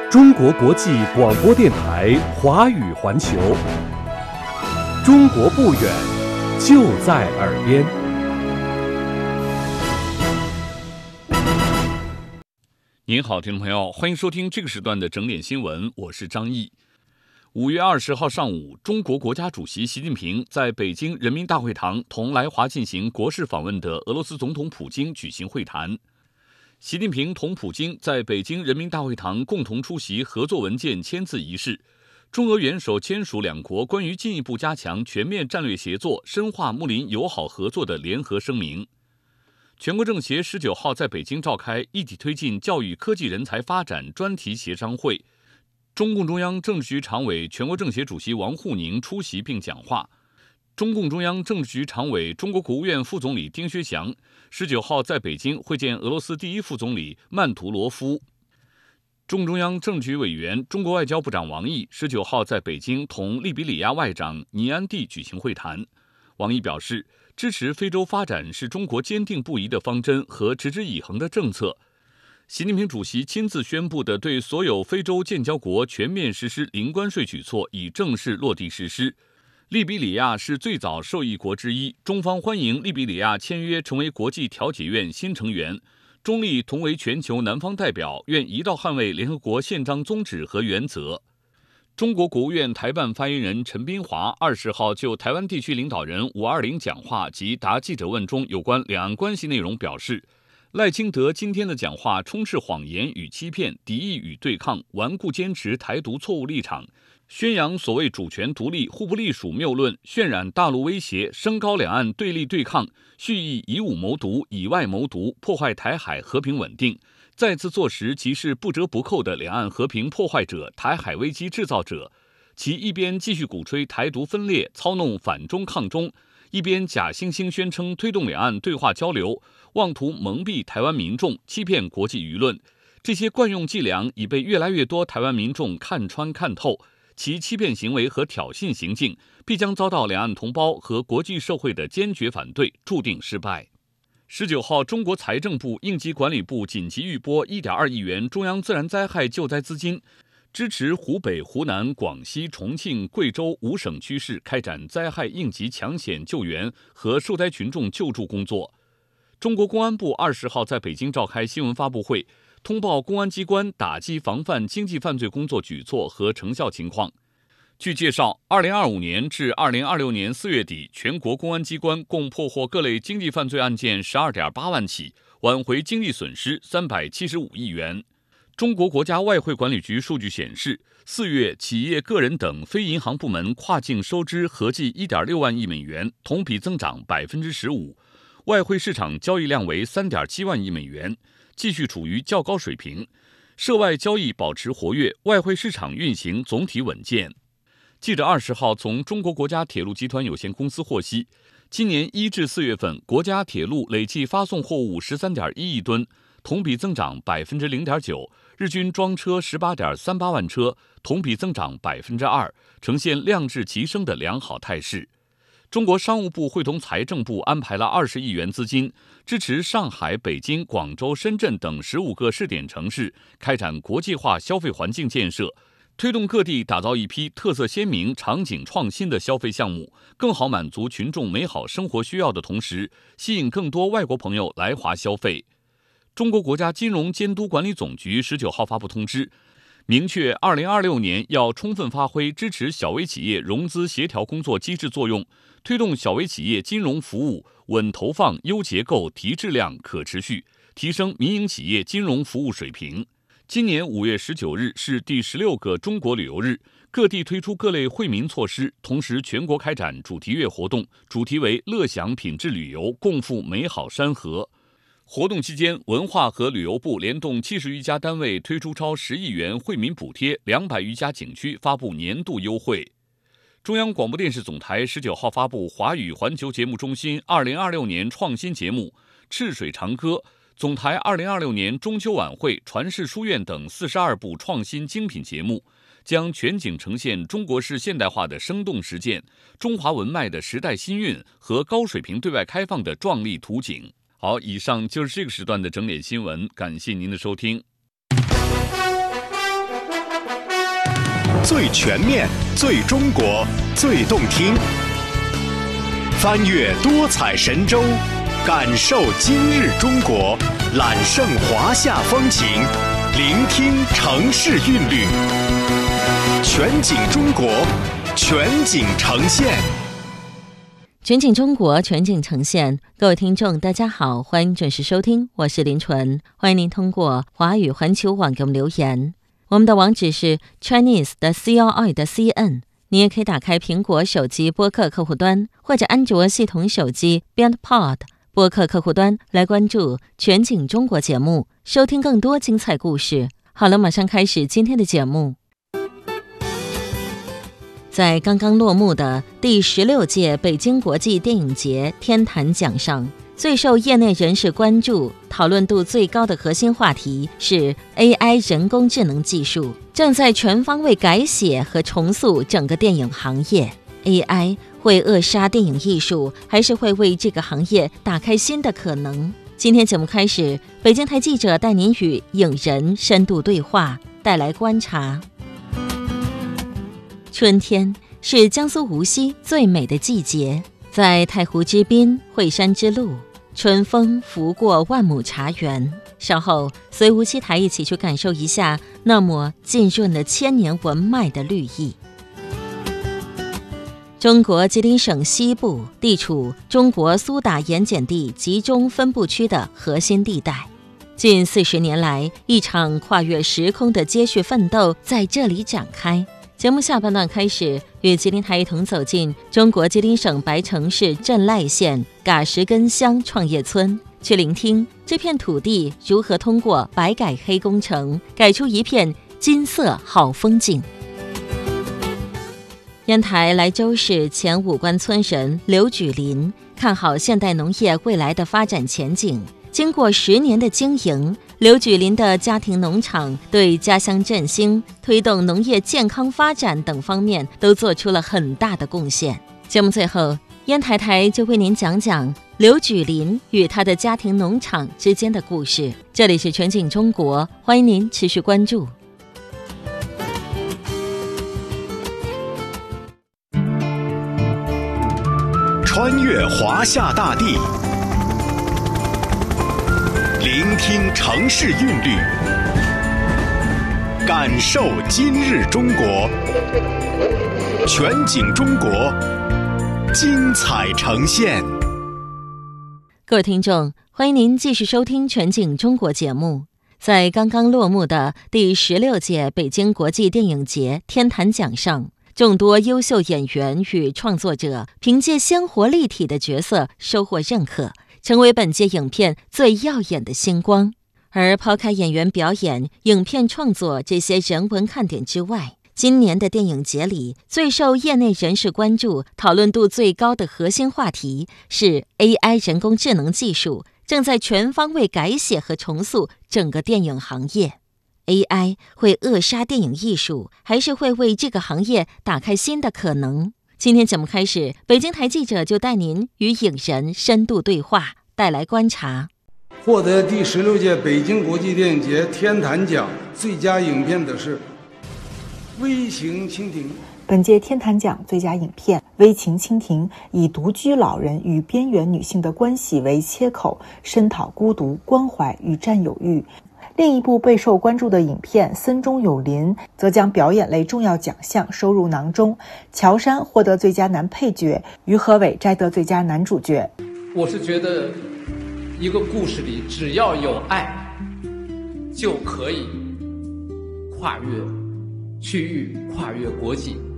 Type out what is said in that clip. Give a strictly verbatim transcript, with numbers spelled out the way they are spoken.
中国国际广播电台华语环球，中国不远，就在耳边。 您好，听众朋友，欢迎收听这个时段的整点新闻，我是张毅。五月二十号上午，中国国家主席习近平在北京人民大会堂同来华进行国事访问的俄罗斯总统普京举行会谈。习近平同普京在北京人民大会堂共同出席合作文件签字仪式，中俄元首签署两国关于进一步加强全面战略协作、深化睦邻友好合作的联合声明。全国政协十九号在北京召开一体推进教育科技人才发展专题协商会，中共中央政治局常委、全国政协主席王沪宁出席并讲话。中共中央政治局常委、中国国务院副总理丁薛祥十九号在北京会见俄罗斯第一副总理曼图罗夫。中共中央政治局委员、中国外交部长王毅十九号在北京同利比里亚外长尼安蒂举行会谈。王毅表示，支持非洲发展是中国坚定不移的方针和持之以恒的政策。习近平主席亲自宣布的对所有非洲建交国全面实施零关税举措已正式落地实施。利比里亚是最早受益国之一，中方欢迎利比里亚签约成为国际调解院新成员。中立同为全球南方代表，愿一道捍卫联合国宪章宗旨和原则。中国国务院台办发言人陈斌华二十号就台湾地区领导人五二零讲话及答记者问中有关两岸关系内容表示，赖清德今天的讲话充斥谎言与欺骗、敌意与对抗，顽固坚持台独错误立场，宣扬所谓主权独立、互不隶属谬论，渲染大陆威胁，升高两岸对立对抗，蓄意以武谋独、以外谋独，破坏台海和平稳定，再次坐实其是不折不扣的两岸和平破坏者、台海危机制造者。其一边继续鼓吹台独分裂，操弄反中抗中，一边假惺惺宣称推动两岸对话交流，妄图蒙蔽台湾民众，欺骗国际舆论。这些惯用伎俩已被越来越多台湾民众看穿看透，其欺骗行为和挑衅行径必将遭到两岸同胞和国际社会的坚决反对，注定失败。十九号，中国财政部应急管理部紧急预拨 一点二亿元中央自然灾害救灾资金，支持湖北、湖南、广西、重庆、贵州五省区市开展灾害应急抢险救援和受灾群众救助工作。中国公安部二十号在北京召开新闻发布会，通报公安机关打击防范经济犯罪工作举措和成效情况。据介绍，二零二五年至二零二六年四月底，全国公安机关共破获各类经济犯罪案件 十二点八万起，挽回经济损失三百七十五亿元。中国国家外汇管理局数据显示，四月企业、个人等非银行部门跨境收支合计 一点六万亿美元，同比增长 百分之十五， 外汇市场交易量为 三点七万亿美元，继续处于较高水平，涉外交易保持活跃，外汇市场运行总体稳健。记者二十号从中国国家铁路集团有限公司获悉，今年一至四月份，国家铁路累计发送货物 十三点一亿吨，同比增长 百分之零点九， 日均装车 十八点三八万车，同比增长 百分之二， 呈现量质齐升的良好态势。中国商务部会同财政部安排了二十亿元资金，支持上海、北京、广州、深圳等十五个试点城市开展国际化消费环境建设，推动各地打造一批特色鲜明、场景创新的消费项目，更好满足群众美好生活需要的同时，吸引更多外国朋友来华消费。中国国家金融监督管理总局十九号发布通知，明确二零二六年要充分发挥支持小微企业融资协调工作机制作用，推动小微企业金融服务稳投放、优结构、提质量、可持续，提升民营企业金融服务水平。今年五月十九日是第十六个中国旅游日，各地推出各类惠民措施，同时全国开展主题月活动，主题为乐享品质旅游，共赴美好山河。活动期间，文化和旅游部联动七十余家单位推出超十亿元惠民补贴，两百余家景区发布年度优惠。中央广播电视总台十九号发布华语环球节目中心二零二六年创新节目《赤水长歌》，总台二零二六年中秋晚会、传世书院等四十二部创新精品节目，将全景呈现中国式现代化的生动实践、中华文脉的时代新韵和高水平对外开放的壮丽图景。好，以上就是这个时段的整点新闻，感谢您的收听。 最全面、最中国、最动听。翻越多彩神州，感受今日中国，揽胜华夏风情，聆听城市韵律。全景中国，全景呈现。 全景中国，全景呈现。各位听众大家好，欢迎准时收听，我是林纯。欢迎您通过华语环球网给我们留言，我们的网址是 Chinese 的 C O I 的 C N。 你也可以打开苹果手机播客客户端，或者安卓系统手机 BeyondPod 播客客户端来关注全景中国节目，收听更多精彩故事。好了，马上开始今天的节目。在刚刚落幕的第十六届北京国际电影节天坛奖上，最受业内人士关注、讨论度最高的核心话题是 A I 人工智能技术正在全方位改写和重塑整个电影行业。 A I 会扼杀电影艺术，还是会为这个行业打开新的可能？今天节目开始，北京台记者带您与影人深度对话，带来观察。春天是江苏无锡最美的季节，在太湖之滨、惠山之路，春风拂过万亩茶园。稍后随无锡台一起去感受一下那抹浸润了千年文脉的绿意。中国吉林省西部地处中国苏打盐碱地集中分布区的核心地带，近四十年来，一场跨越时空的接续奋斗在这里展开。节目下半段开始，与吉林台一同走进中国吉林省白城市镇赖县嘎什根乡创业村，去聆听这片土地如何通过白改黑工程改出一片金色好风景。烟台莱州市前武官村人刘举林看好现代农业未来的发展前景。经过十年的经营，刘举林的家庭农场对家乡振兴、推动农业健康发展等方面都做出了很大的贡献。节目最后，烟台台就为您讲讲刘举林与他的家庭农场之间的故事。这里是全景中国，欢迎您持续关注。 穿越华夏大地，聆听城市韵律，感受今日中国，全景中国，精彩呈现。 各位听众，欢迎您继续收听全景中国节目。在刚刚落幕的第十六届北京国际电影节天坛奖上，众多优秀演员与创作者凭借鲜活立体的角色收获认可，成为本届影片最耀眼的星光。而抛开演员表演、影片创作这些人文看点之外，今年的电影节里最受业内人士关注、讨论度最高的核心话题是 A I 人工智能技术正在全方位改写和重塑整个电影行业。A I 会扼杀电影艺术，还是会为这个行业打开新的可能？今天节目开始，北京台记者就带您与影人深度对话，带来观察。 获得第十六届北京国际电影节天坛奖最佳影片的是《微情蜻蜓》。 本届天坛奖最佳影片《微情蜻蜓》以独居老人与边缘女性的关系为切口，深讨孤独、关怀与占有欲。另一部备受关注的影片《森中有林》则将表演类重要奖项收入囊中，乔杉获得最佳男配角，于和伟摘得最佳男主角。 我是觉得一个故事里只要有爱，就可以跨越区域、跨越国际。